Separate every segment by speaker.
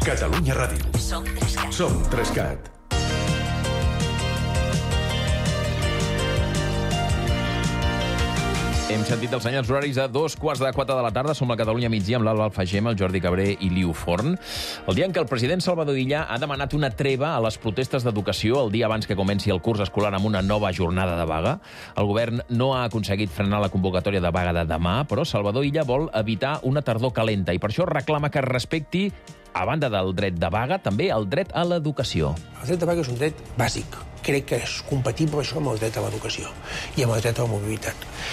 Speaker 1: Catalunya Ràdio.
Speaker 2: Som 3CAT.
Speaker 1: Som 3CAT.
Speaker 3: Hem sentit els senyals horaris a 3:45 de la tarda. Som a Catalunya migdia amb l'Alba Alfagem, el Jordi Cabré i Liu Forn. El dia en què el president Salvador Illa ha demanat una treva a les protestes d'educació el dia abans que comenci el curs escolar amb una nova jornada de vaga. El govern no ha aconseguit frenar la convocatòria de vaga de demà, però Salvador Illa vol evitar una tardor calenta i per això reclama que es respecti, a banda del dret de vaga, també el dret a l'educació.
Speaker 4: El dret de vaga és un dret bàsic. Crec que és compatible això amb el dret a l'educació i amb el dret a la mobilitat.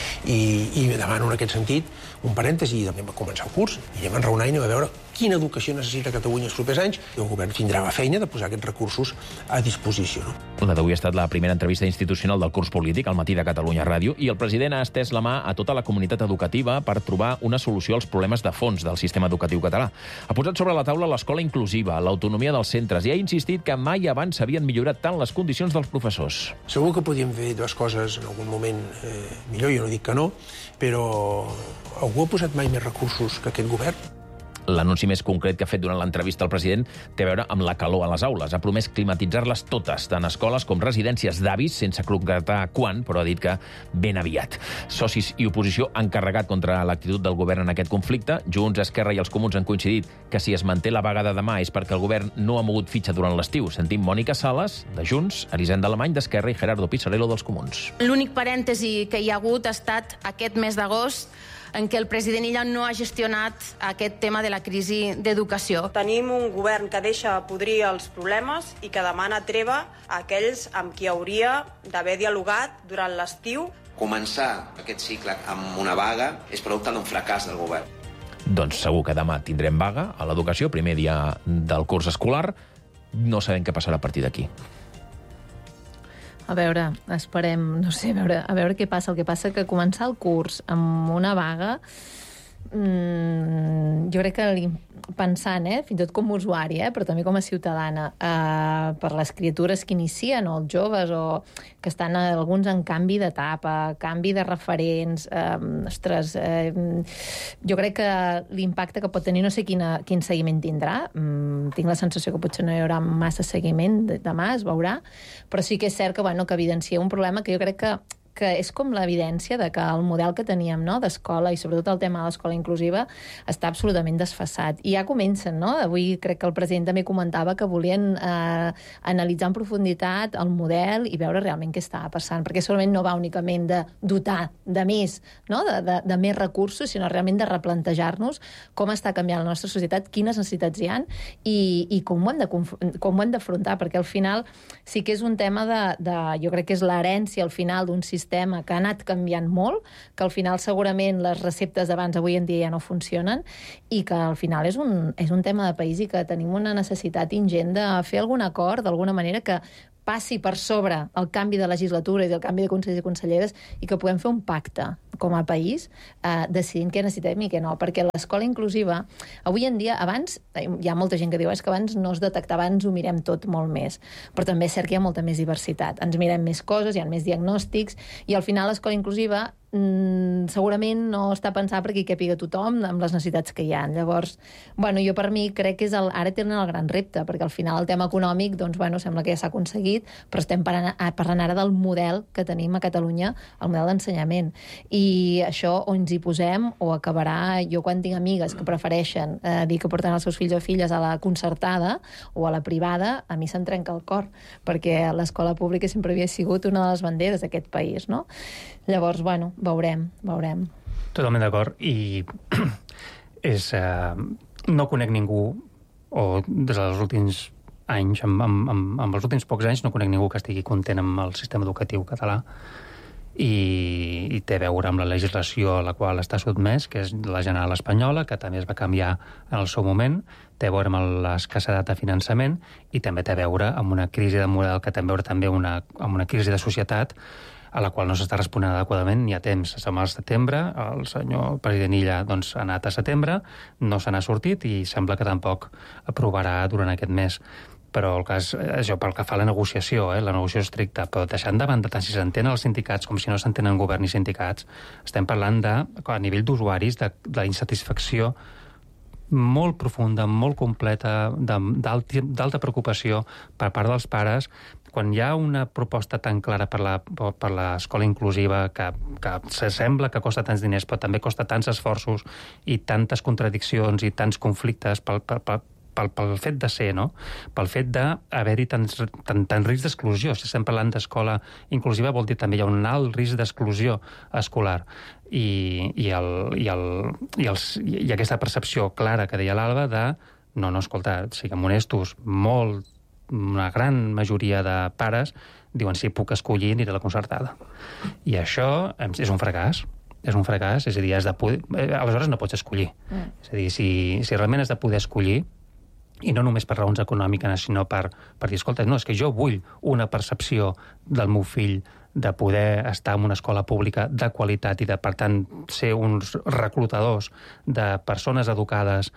Speaker 4: I demano en aquest sentit un parèntesi, i també va començar el curs, i anem enraonar i anem a veure quina educació necessita Catalunya els propers anys, i el govern tindrà la feina de posar aquests recursos a disposició.
Speaker 3: La d'avui ha estat la primera entrevista institucional del curs polític al matí de Catalunya Ràdio, i el president ha estès la mà a tota la comunitat educativa per trobar una solució als problemes de fons del sistema educatiu català. Ha posat sobre la taula l'escola inclusiva, l'autonomia dels centres, i ha insistit que mai abans s'havien millorat tant les condicions dels professors.
Speaker 4: Segur que podíem fer dues coses en algun moment millor, jo no dic que no, però algú ha posat mai més recursos que aquest govern?
Speaker 3: L'anunci més concret que ha fet durant l'entrevista al president té a veure amb la calor a les aules. Ha promès climatitzar-les totes, tant escoles com residències d'avis, sense concretar quan, però ha dit que ben aviat. Socis i oposició han carregat contra l'actitud del govern en aquest conflicte. Junts, Esquerra i els Comuns han coincidit que si es manté la vaga de demà és perquè el govern no ha mogut fitxa durant l'estiu. Sentim Mònica Sales, de Junts, Elisenda Alemany, d'Esquerra, i Gerardo Pizzarello, dels Comuns.
Speaker 5: L'únic parèntesi que hi ha hagut ha estat aquest mes d'agost, en què el president Illa no ha gestionat aquest tema de la crisi d'educació.
Speaker 6: Tenim un govern que deixa podrir els problemes i que demana treva a aquells amb qui hauria d'haver dialogat durant l'estiu.
Speaker 7: Començar aquest cicle amb una vaga és producte d'un fracàs del govern.
Speaker 3: Doncs segur que demà tindrem vaga a l'educació, primer dia del curs escolar. No sabem què passarà a partir d'aquí.
Speaker 8: A veure, esperem, no sé, a veure què passa. El que passa que començar el curs amb una vaga, jo crec que pensant, fins i tot com a usuari, però també com a ciutadana, per les criatures que inicien, o els joves, o que estan alguns en canvi d'etapa, canvi de referents, jo crec que l'impacte que pot tenir, no sé quin seguiment tindrà, tinc la sensació que potser no hi haurà massa seguiment demà, es veurà, però sí que és cert que evidencia un problema que jo crec que és com l'evidència de que el model que teníem, no?, d'escola, i sobretot el tema de l'escola inclusiva, està absolutament desfasat. I ja comencen, no? Avui crec que el president també comentava que volien analitzar en profunditat el model i veure realment què estava passant, perquè segurament no va únicament de dotar de més, no?, de més recursos, sinó realment de replantejar-nos com està canviant la nostra societat, quines necessitats hi ha i com ho hem d'afrontar, perquè al final sí que és un tema jo crec que és l'herència al final d'un sistema que ha anat canviant molt, que al final segurament les receptes d'abans avui en dia ja no funcionen i que al final és un tema de país i que tenim una necessitat ingent de fer algun acord d'alguna manera que passi per sobre el canvi de legislatura i del canvi de consellers i conselleres i que puguem fer un pacte com a país decidint què necessitem i què no, perquè l'escola inclusiva, avui en dia, abans, hi ha molta gent que diu que abans no es detectava, ens ho mirem tot molt més, però també és cert que hi ha molta més diversitat, ens mirem més coses, hi ha més diagnòstics, i al final l'escola inclusiva segurament no està pensat perquè hi càpiga tothom amb les necessitats que hi ha. Llavors, jo per mi crec que ara tenen el gran repte, perquè al final el tema econòmic, sembla que ja s'ha aconseguit, però estem parlant ara del model que tenim a Catalunya, el model d'ensenyament. I això o ens hi posem o acabarà, jo quan tinc amigues que prefereixen dir que porten els seus fills o filles a la concertada o a la privada, a mi se'm trenca el cor, perquè l'escola pública sempre havia sigut una de les banderes d'aquest país, no? Llavors, veurem.
Speaker 9: Totalment d'acord. I no conec ningú, o des dels últims anys, amb els últims pocs anys, no conec ningú que estigui content amb el sistema educatiu català i té a veure amb la legislació a la qual està sotmès, que és la general espanyola, que també es va canviar en el seu moment, té a veure amb l'escassedat de finançament i també té a veure amb una crisi de model que té a veure també amb una crisi de societat a la qual no s'està responent adequadament ni a temps. Som al setembre, el senyor president Illa ha anat a setembre, no se n'ha sortit i sembla que tampoc aprovarà durant aquest mes. Però el cas, això pel que fa a la negociació estricta, però deixant de banda tant si s'entenen els sindicats com si no s'entenen govern i sindicats, estem parlant de, a nivell d'usuaris, de la insatisfacció molt profunda, molt completa, d'alta preocupació per part dels pares, quan hi ha una proposta tan clara per l'escola inclusiva que sembla que costa tants diners, però també costa tants esforços i tantes contradiccions i tants conflictes pel fet de ser, no? Pel fet d'haver-hi tant risc d'exclusió. Si estem parlant d'escola inclusiva vol dir també hi ha un alt risc d'exclusió escolar. I aquesta percepció clara que deia l'Alba de no, escolta, siguem honestos, una gran majoria de pares diuen si puc escollir aniré a la concertada. I això és un fracàs. És un fracàs, és a dir, aleshores no pots escollir. És a dir, si realment has de poder escollir, i no només per raons econòmiques, sinó per dir, escolta, no, és que jo vull una percepció del meu fill de poder estar en una escola pública de qualitat i de, per tant, ser uns reclutadors de persones educades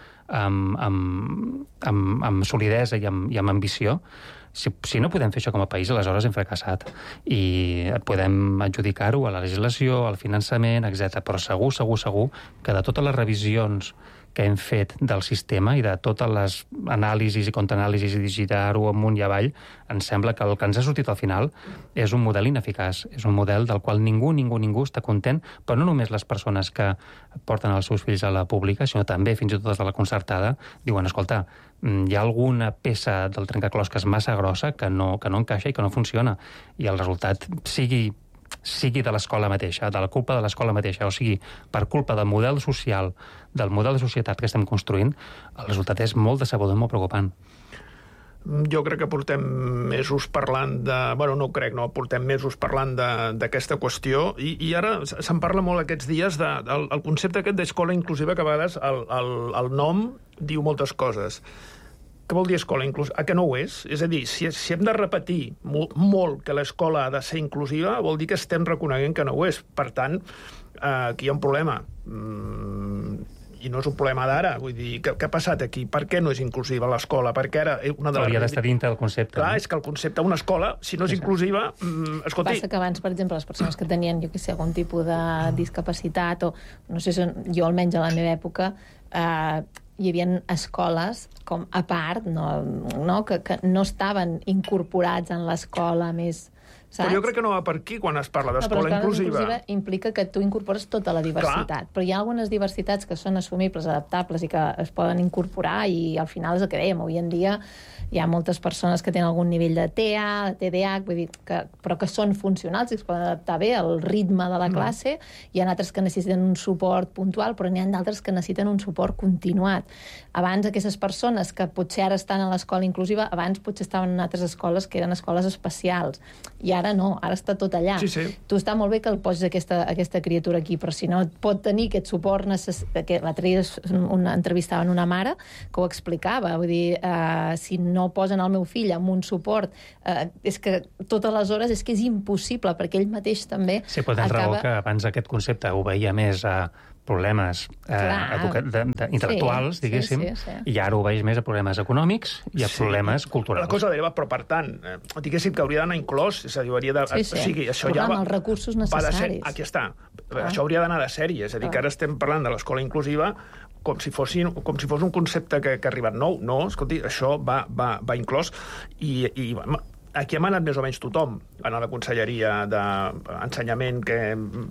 Speaker 9: amb solidesa i amb ambició. Si no podem fer això com a país, aleshores hem fracassat. I podem adjudicar-ho a la legislació, al finançament, etc. Però segur que de totes les revisions que hem fet del sistema i de totes les anàlisis i contraanàlisis i digitar-ho amunt i avall, ens sembla que el que ens ha sortit al final és un model ineficaç, és un model del qual ningú està content, però no només les persones que porten els seus fills a la pública, sinó també, fins i tot de la concertada, diuen, escolta, hi ha alguna peça del trencaclosques massa grossa que no encaixa i que no funciona, i el resultat sigui de l'escola mateixa, de la culpa de l'escola mateixa, o sigui, per culpa del model social, del model de societat que estem construint, el resultat és molt decebedor i molt preocupant.
Speaker 1: Jo crec que portem mesos parlant portem mesos parlant d'aquesta qüestió i ara se'n parla molt aquests dies del concepte aquest d'escola inclusiva, que a vegades el nom diu moltes coses. Què vol dir escola inclusiva? A què no ho és? És a dir, si hem de repetir molt que l'escola ha de ser inclusiva, vol dir que estem reconeguent que no ho és. Per tant, aquí hi ha un problema. I no és un problema d'ara. Vull dir, què ha passat aquí? Per què no és inclusiva l'escola? Perquè ara
Speaker 9: hauria d'estar dintre del concepte.
Speaker 1: Clar, és que el concepte d'una escola, si no és inclusiva, escolti...
Speaker 8: Passa que abans, per exemple, les persones que tenien, algun tipus de discapacitat, o no sé, jo almenys a la meva època, hi havia escoles com a part, que no estaven incorporats en l'escola més... Saps?
Speaker 1: Però jo crec que no va per aquí quan es parla d'escola inclusiva.
Speaker 8: Implica que tu incorpores tota la diversitat. Clar. Però hi ha algunes diversitats que són assumibles, adaptables i que es poden incorporar, i al final és el que dèiem, avui en dia hi ha moltes persones que tenen algun nivell de TEA, de TDAH, vull dir, però que són funcionals i es poden adaptar bé al ritme de la classe. Hi ha altres que necessiten un suport puntual, però n'hi ha d'altres que necessiten un suport continuat. Abans, aquestes persones que potser ara estan a l'escola inclusiva, abans potser estaven en altres escoles que eren escoles especials. I ara no, ara està tot allà.
Speaker 1: Sí.
Speaker 8: Tu està molt bé que el posis aquesta criatura aquí, però si no pot tenir aquest suport l'altre dia entrevistaven una mare que ho explicava, vull dir, si no posen el meu fill amb un suport, és que totes les hores és que és impossible, perquè ell mateix també
Speaker 9: sí, pot tenir raó que abans aquest concepte obeïa més a problemes intel·lectuals, diguéssim, i ara ho veig més a problemes econòmics i a problemes culturals.
Speaker 1: La cosa deriva, però per tant, diguéssim que hauria d'anar inclòs, és a dir, hauria de... O sigui, això ja
Speaker 8: amb els recursos necessaris.
Speaker 1: Aquí està. Això hauria d'anar de sèrie, és a dir, que ara estem parlant de l'escola inclusiva com si fos un concepte que ha arribat nou. No, escolti, això va inclòs i aquí hem anat més o menys tothom, a la Conselleria d'Ensenyament, que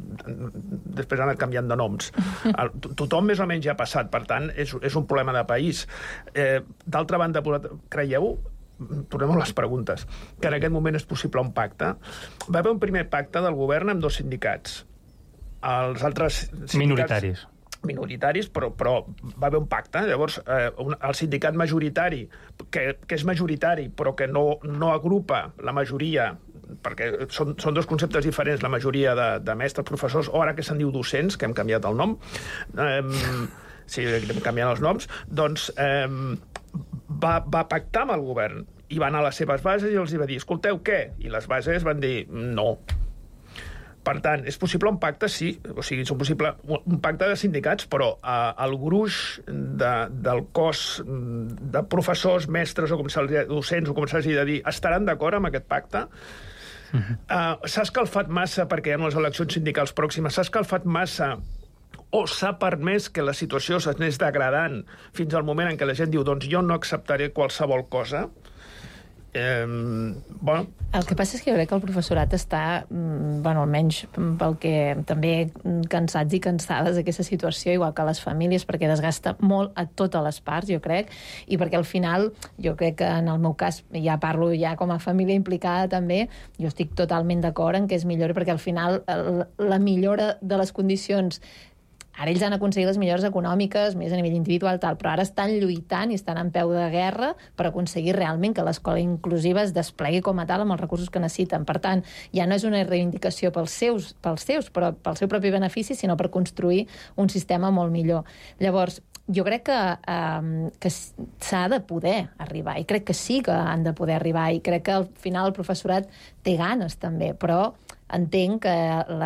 Speaker 1: després ha anat canviant de noms. Tothom més o menys ja ha passat, per tant, és un problema de país. D'altra banda, creieu, tornem a les preguntes, que en aquest moment és possible un pacte? Va haver un primer pacte del govern amb 2 sindicats. Els altres sindicats... minoritaris, però va haver un pacte. Llavors, el sindicat majoritari, que és majoritari, però que no agrupa la majoria, perquè són 2 conceptes diferents, la majoria de mestres, professors, o ara que se'n diu docents, que hem canviat el nom, hem canviat els noms, doncs va pactar amb el govern i va anar a les seves bases i els va dir, escolteu, què? I les bases van dir, no. Per tant, és possible un pacte, sí, o sigui, és possible un pacte de sindicats, però el gruix del cos de professors, mestres, o com se'ls diu, docents, o com se'ls diu de dir, estaran d'acord amb aquest pacte? S'ha escalfat massa, perquè hi ha les eleccions sindicals pròximes, s'ha escalfat massa o s'ha permès que la situació s'anés degradant fins al moment en què la gent diu doncs jo no acceptaré qualsevol cosa. Bueno.
Speaker 8: El que passa és que jo crec que el professorat està, almenys pel que també cansats i cansades d'aquesta situació, igual que les famílies, perquè desgasta molt a totes les parts, jo crec, i perquè al final, jo crec que en el meu cas, ja parlo ja com a família implicada també, jo estic totalment d'acord en que és millor, perquè al final la millora de les condicions, ara ells han aconseguit les millores econòmiques, més a nivell individual, tal, però ara estan lluitant i estan en peu de guerra per aconseguir realment que l'escola inclusiva es desplegui com a tal amb els recursos que necessiten. Per tant, ja no és una reivindicació pels seus, però pel seu propi benefici, sinó per construir un sistema molt millor. Llavors, jo crec que s'ha de poder arribar, i crec que sí que han de poder arribar, i crec que al final el professorat té ganes també, però entenc que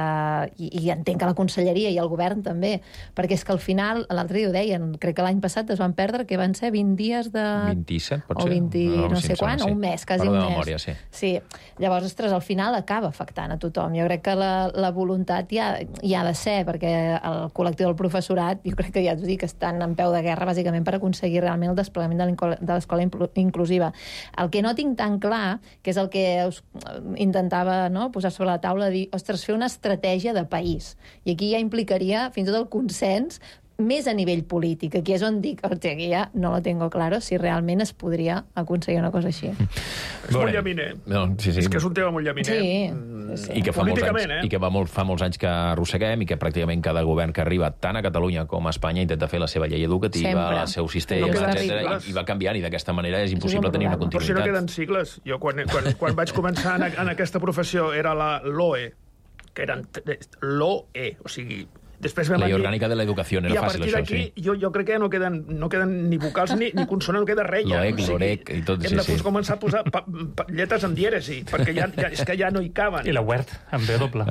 Speaker 8: entenc que la conselleria i el govern també, perquè és que al final, l'altre dia ho deien, crec que l'any passat es van perdre, que van ser 20 dies de...
Speaker 3: 27, pot ser?
Speaker 8: O 20, no sé quan, o un mes, quasi un mes.
Speaker 3: Memòria, sí.
Speaker 8: Sí, llavors, ostres, al final acaba afectant a tothom. Jo crec que la voluntat hi ha de ser, perquè el col·lectiu del professorat, jo crec que ja t'ho dic, estan en peu de guerra bàsicament per aconseguir realment el desplegament de l'escola inclusiva. El que no tinc tan clar, que és el que us intentava posar sobre la taula, de dir, ostres, fer una estratègia de país. I aquí ja implicaria fins i tot el consens més a nivell polític. Aquí és on dic, aquí ja no lo tengo claro si realment es podria aconseguir una cosa així.
Speaker 1: És molt llaminer. És que és un tema molt llaminer.
Speaker 8: Sí.
Speaker 3: I que fa molts anys que arrosseguem i que pràcticament cada govern que arriba, tant a Catalunya com a Espanya, intenta fer la seva llei educativa, el seu sistema, etc. I va canviant, i d'aquesta manera és impossible tenir una continuïtat.
Speaker 1: Però si no queden sigles. Jo, quan vaig començar en aquesta professió, era la LOE, que eren l'OE, o sigui...
Speaker 3: La llei orgànica de l'educació, no era fàcil, això, sí.
Speaker 1: I a partir d'aquí, jo crec que no queden ni vocals ni consonants, no queda res.
Speaker 3: L'OEC i tot,
Speaker 1: hem de començar a posar lletres amb dièresi, perquè és que ja no hi caben.
Speaker 9: I la UERT, amb B doble.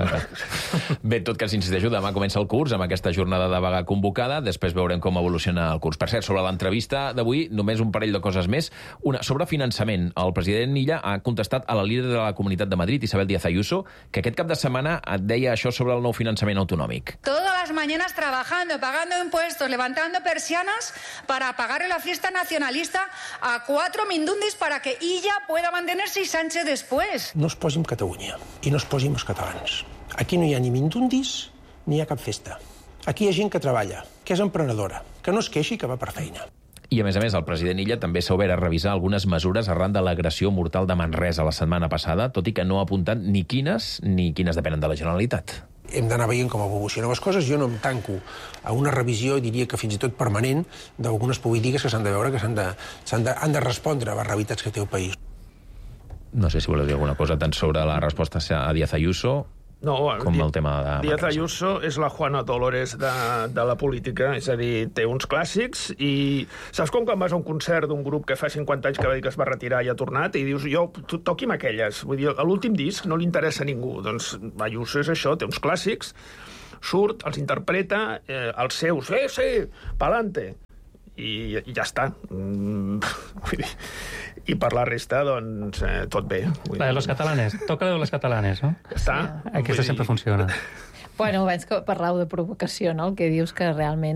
Speaker 3: Bé, tot cas, insisteixo, demà comença el curs amb aquesta jornada de vaga convocada, després veurem com evoluciona el curs. Per cert, sobre l'entrevista d'avui, només un parell de coses més. Una, sobre finançament. El president Illa ha contestat a la líder de la Comunitat de Madrid, Isabel Díaz Ayuso, que aquest cap de setmana et deia això sobre el nou finançament autonòmic.
Speaker 2: Las mañanas trabajando, pagando impuestos, levantando persianas para pagarle la fiesta nacionalista a 4 mindundis para que Illa pueda mantenerse y Sánchez después.
Speaker 4: No es posi amb Catalunya i no es posi amb els catalans. Aquí no hi ha ni mindundis ni hi ha cap festa. Aquí hi ha gent que treballa, que és emprenedora, que no es queixi, que va per feina.
Speaker 3: I, a més, el president Illa també s'ha obert a revisar algunes mesures arran de l'agressió mortal de Manresa la setmana passada, tot i que no ha apuntat ni quines depenen de la Generalitat.
Speaker 4: Hem d'anar veient com evolucionen les coses. Jo no em tanco a una revisió, diria que fins i tot permanent, d'algunes polítiques que s'han de veure, que han de respondre a les realitats que té el país.
Speaker 3: No sé si voleu dir alguna cosa tant sobre la resposta a Díaz Ayuso com el tema de Manresa.
Speaker 1: Díaz Ayuso és la Juana Dolores de la política, és a dir, té uns clàssics i saps com quan vas a un concert d'un grup que fa 50 anys que va dir que es va retirar i ha tornat i dius, toqui'm aquelles. Vull dir, a l'últim disc no li interessa a ningú. Doncs Ayuso és això, té uns clàssics, surt, els interpreta, els seus, sí, pa'lante. I ja està. I per la resta, doncs, tot bé.
Speaker 9: La de los catalanes. Toca de los catalanes, no?
Speaker 1: Ja està.
Speaker 9: Aquesta sempre funciona.
Speaker 8: Bueno, abans que parlau de provocació, no? El que dius que realment